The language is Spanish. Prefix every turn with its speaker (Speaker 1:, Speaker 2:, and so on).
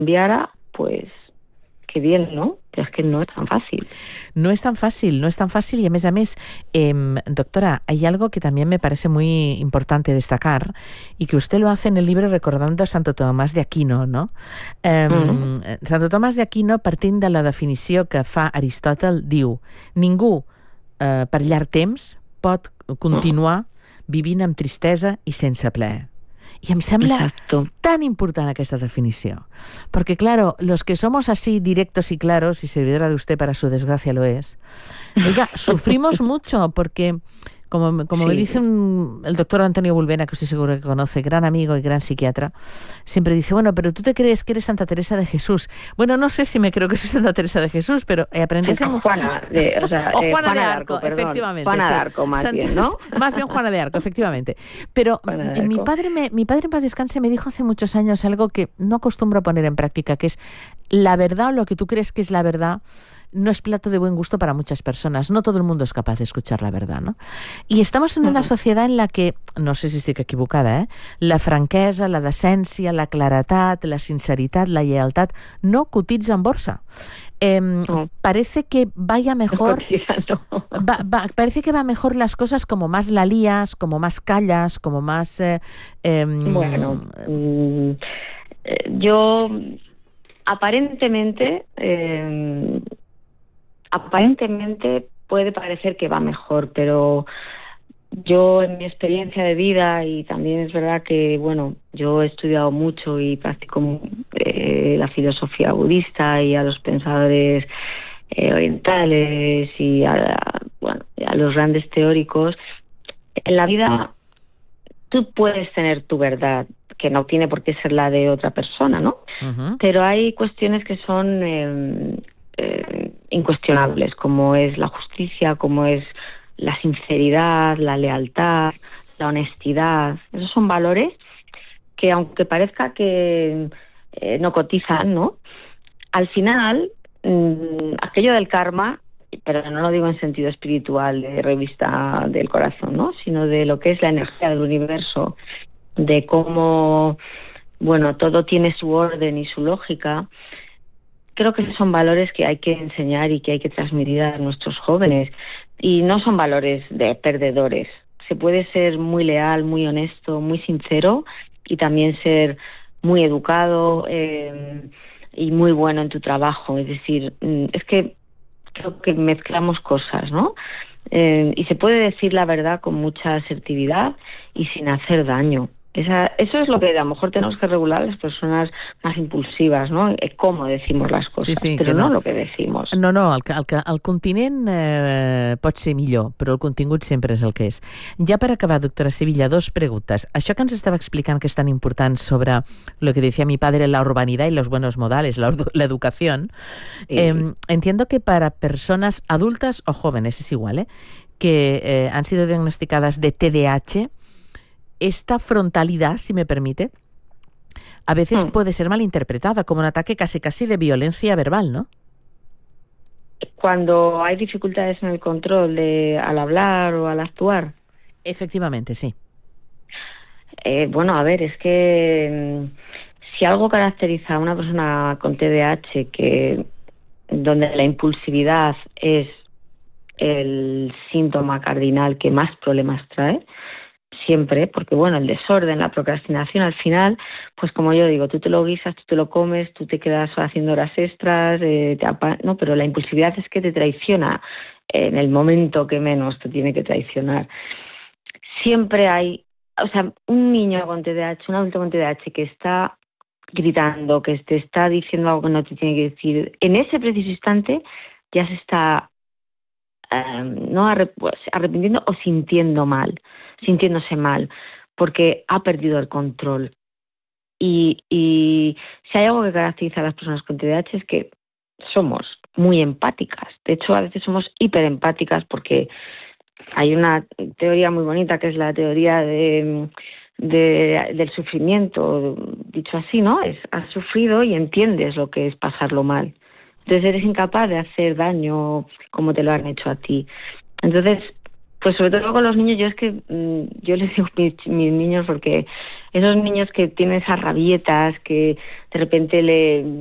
Speaker 1: cambiara, pues qué bien, ¿no? Pero es que no es tan fácil.
Speaker 2: No es tan fácil y a més, doctora, hay algo que también me parece muy importante destacar y que usted lo hace en el libro recordando a Santo Tomàs d'Aquino, ¿no? Santo Tomàs d'Aquino, partint de la definició que fa Aristòtel, diu: ningú per llarg temps pot continuar vivint amb tristesa i sense plaer. Y me sembla tan importante esta definición. Porque, claro, los que somos así directos y claros, y servidora de usted para su desgracia lo es, oiga, sufrimos mucho porque, como me dice el doctor Antonio Bulbena, que usted seguro que conoce, gran amigo y gran psiquiatra, siempre dice, bueno, pero tú te crees que eres Santa Teresa de Jesús. Bueno, no sé si me creo que soy Santa Teresa de Jesús, pero aprendí hace mucho.
Speaker 1: Juana de Arco,
Speaker 2: efectivamente.
Speaker 1: Juana de Arco, más bien, ¿no?
Speaker 2: Más bien Juana de Arco, efectivamente. Pero mi padre en paz descanse me dijo hace muchos años algo que no acostumbro a poner en práctica, que es la verdad o lo que tú crees que es la verdad no es plato de buen gusto para muchas personas. No todo el mundo es capaz de escuchar la verdad, ¿no? Y estamos en una sociedad en la que, no sé si estoy equivocada, la franquesa, la decència, la claretat, la sinceritat, la lealtad no cotitza en bolsa. Parece que vaya mejor. Parece que va mejor las cosas como más la lías, como más callas, como más.
Speaker 1: Bueno, yo aparentemente puede parecer que va mejor, pero yo en mi experiencia de vida, y también es verdad que, bueno, yo he estudiado mucho y practico la filosofía budista y a los pensadores orientales y a los grandes teóricos, en la vida tú puedes tener tu verdad, que no tiene por qué ser la de otra persona, ¿no? Pero hay cuestiones que son incuestionables, como es la justicia, como es la sinceridad, la lealtad, la honestidad. Esos son valores que, aunque parezca que no cotizan, ¿no? Al final, aquello del karma, pero no lo digo en sentido espiritual de revista del corazón, ¿no? Sino de lo que es la energía del universo, de cómo, bueno, todo tiene su orden y su lógica. Creo que esos son valores que hay que enseñar y que hay que transmitir a nuestros jóvenes. Y no son valores de perdedores. Se puede ser muy leal, muy honesto, muy sincero y también ser muy educado y muy bueno en tu trabajo. Es decir, es que creo que mezclamos cosas, ¿no? Y se puede decir la verdad con mucha asertividad y sin hacer daño. Eso es lo que a lo mejor tenemos que regular las personas más impulsivas, no? Cómo decimos las cosas, però no lo que decimos.
Speaker 2: No, el continent pot ser millor, però el contingut sempre és el que és. Ja per acabar, doctora Sevilla, dos preguntas. Això que ens estava explicant que és tan important sobre lo que decía mi padre, la urbanidad y los buenos modales, la educación, entiendo que para personas adultas o jóvenes, es igual, que han sido diagnosticadas de TDAH, esta frontalidad, si me permite, a veces puede ser malinterpretada como un ataque casi de violencia verbal, ¿no?
Speaker 1: Cuando hay dificultades en el control al hablar o al actuar.
Speaker 2: Efectivamente, sí.
Speaker 1: Bueno, a ver, es que si algo caracteriza a una persona con TDAH, donde la impulsividad es el síntoma cardinal que más problemas trae, siempre, porque bueno, el desorden, la procrastinación, al final, pues como yo digo, tú te lo guisas, tú te lo comes, tú te quedas haciendo horas extras, no, pero la impulsividad es que te traiciona en el momento que menos te tiene que traicionar. Siempre hay, o sea, un niño con TDAH, un adulto con TDAH que está gritando, que te está diciendo algo que no te tiene que decir, en ese preciso instante ya se está no arrepintiendo o sintiéndose mal, porque ha perdido el control. Y si hay algo que caracteriza a las personas con TDAH es que somos muy empáticas. De hecho, a veces somos hiperempáticas porque hay una teoría muy bonita que es la teoría del sufrimiento, dicho así, ¿no? Has sufrido y entiendes lo que es pasarlo mal. Entonces eres incapaz de hacer daño como te lo han hecho a ti. Entonces, Pues sobre todo con los niños, yo es que yo les digo mis niños, porque esos niños que tienen esas rabietas, que de repente